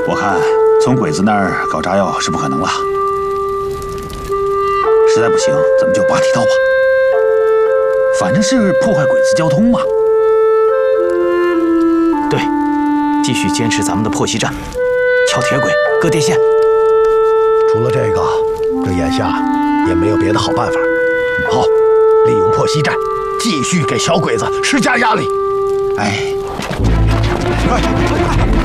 我看从鬼子那儿搞炸药是不可能了，实在不行，咱们就挖地道吧。反正是破坏鬼子交通嘛。 对，继续坚持咱们的破袭战，敲铁轨、割电线。 除了这个，这眼下也没有别的好办法。好，利用破袭战，继续给小鬼子施加压力。 哎， 快！